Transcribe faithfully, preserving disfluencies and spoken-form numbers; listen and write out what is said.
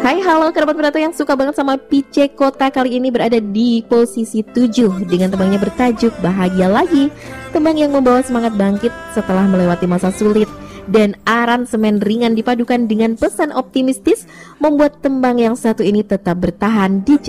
Hai halo kerabat Berato yang suka banget sama Pice Kota, kali ini berada di posisi tujuh dengan tembangnya bertajuk Bahagia Lagi. Tembang yang membawa semangat bangkit setelah melewati masa sulit, dan aransemen ringan dipadukan dengan pesan optimistis membuat tembang yang satu ini tetap bertahan di